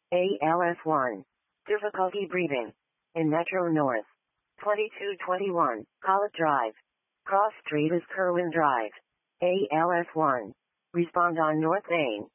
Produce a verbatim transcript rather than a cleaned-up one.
A L S one. Difficulty breathing. In Metro North. twenty-two twenty-one, College Drive. Cross Street is Kerwin Drive. A L S one. Respond on North Main.